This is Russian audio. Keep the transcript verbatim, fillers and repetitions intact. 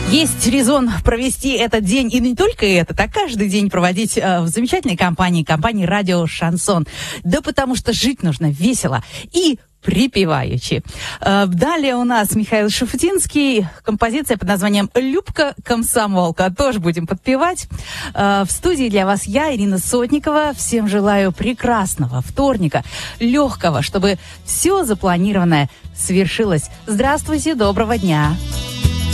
Есть резон провести этот день, и не только этот, а каждый день проводить э, в замечательной компании, компании «Радио Шансон». Да потому что жить нужно весело и припеваючи. Э, далее у нас Михаил Шуфутинский, композиция под названием «Любка комсомолка». Тоже будем подпевать. Э, в студии для вас я, Ирина Сотникова. Всем желаю прекрасного вторника, легкого, чтобы все запланированное свершилось. Здравствуйте, доброго дня.